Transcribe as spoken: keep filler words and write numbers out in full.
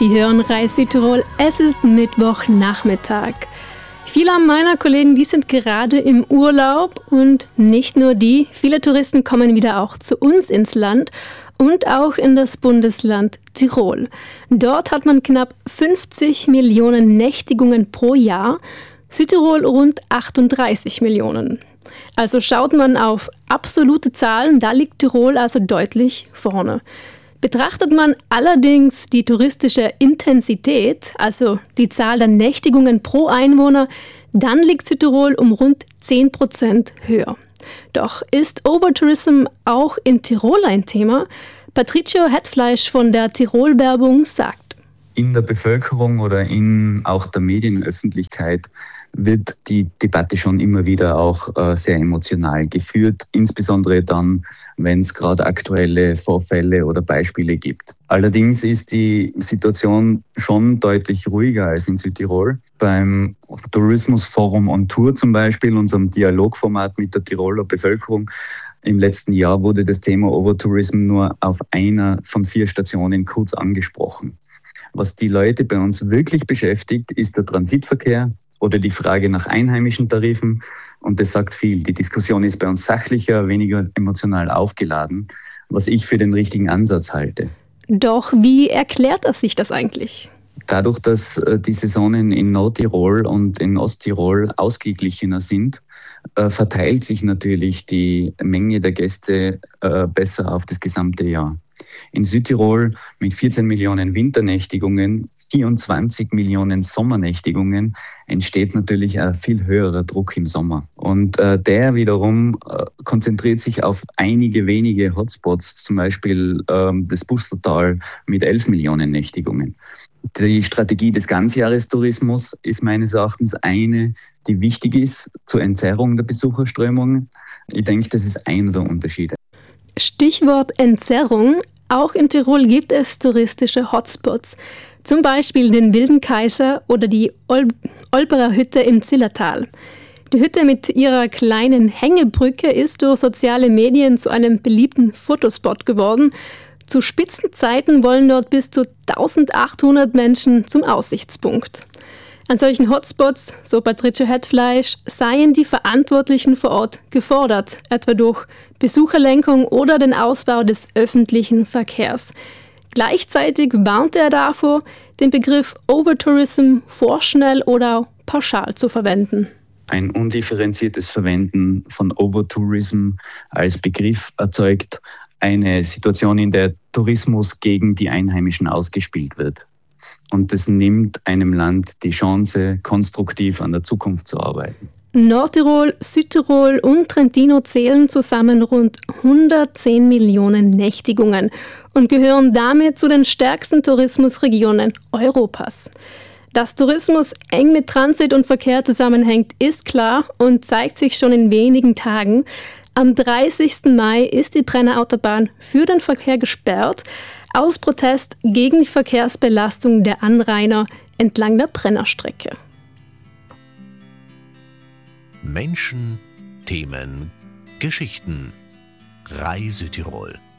Sie hören Reis Südtirol, es ist Mittwochnachmittag. Viele meiner Kollegen, die sind gerade im Urlaub und nicht nur die, viele Touristen kommen wieder auch zu uns ins Land und auch in das Bundesland Tirol. Dort hat man knapp fünfzig Millionen Nächtigungen pro Jahr, Südtirol rund achtunddreißig Millionen. Also schaut man auf absolute Zahlen, da liegt Tirol also deutlich vorne. Betrachtet man allerdings die touristische Intensität, also die Zahl der Nächtigungen pro Einwohner, dann liegt Südtirol um rund zehn Prozent höher. Doch ist Overtourism auch in Tirol ein Thema? Patricio Hetfleisch von der Tirol-Werbung sagt: In der Bevölkerung oder in auch der Medienöffentlichkeit wird die Debatte schon immer wieder auch äh, sehr emotional geführt, insbesondere dann, wenn es gerade aktuelle Vorfälle oder Beispiele gibt. Allerdings ist die Situation schon deutlich ruhiger als in Südtirol. Beim Tourismusforum on Tour zum Beispiel, unserem Dialogformat mit der Tiroler Bevölkerung, im letzten Jahr wurde das Thema Overtourism nur auf einer von vier Stationen kurz angesprochen. Was die Leute bei uns wirklich beschäftigt, ist der Transitverkehr oder die Frage nach einheimischen Tarifen. Und das sagt viel. Die Diskussion ist bei uns sachlicher, weniger emotional aufgeladen, was ich für den richtigen Ansatz halte. Doch wie erklärt er sich das eigentlich? Dadurch, dass die Saisonen in Nordtirol und in Osttirol ausgeglichener sind, verteilt sich natürlich die Menge der Gäste besser auf das gesamte Jahr. In Südtirol mit vierzehn Millionen Winternächtigungen, vierundzwanzig Millionen Sommernächtigungen entsteht natürlich ein viel höherer Druck im Sommer. Und äh, der wiederum äh, konzentriert sich auf einige wenige Hotspots, zum Beispiel ähm, das Busseltal mit elf Millionen Nächtigungen. Die Strategie des Ganzjahrestourismus ist meines Erachtens eine, die wichtig ist zur Entzerrung der Besucherströmungen. Ich denke, das ist einer der Unterschiede. Stichwort Entzerrung. Auch in Tirol gibt es touristische Hotspots, zum Beispiel den Wilden Kaiser oder die Ol- Olperer Hütte im Zillertal. Die Hütte mit ihrer kleinen Hängebrücke ist durch soziale Medien zu einem beliebten Fotospot geworden. Zu Spitzenzeiten wollen dort bis zu eintausendachthundert Menschen zum Aussichtspunkt. An solchen Hotspots, so Patricio Hetfleisch, seien die Verantwortlichen vor Ort gefordert, etwa durch Besucherlenkung oder den Ausbau des öffentlichen Verkehrs. Gleichzeitig warnte er davor, den Begriff Overtourism vorschnell oder pauschal zu verwenden. Ein undifferenziertes Verwenden von Overtourism als Begriff erzeugt eine Situation, in der Tourismus gegen die Einheimischen ausgespielt wird. Und das nimmt einem Land die Chance, konstruktiv an der Zukunft zu arbeiten. Nordtirol, Südtirol und Trentino zählen zusammen rund hundertzehn Millionen Nächtigungen und gehören damit zu den stärksten Tourismusregionen Europas. Dass Tourismus eng mit Transit und Verkehr zusammenhängt, ist klar und zeigt sich schon in wenigen Tagen. Am dreißigsten Mai ist die Brenner Autobahn für den Verkehr gesperrt, aus Protest gegen die Verkehrsbelastung der Anrainer entlang der Brennerstrecke. Menschen, Themen, Geschichten. Reis Südtirol.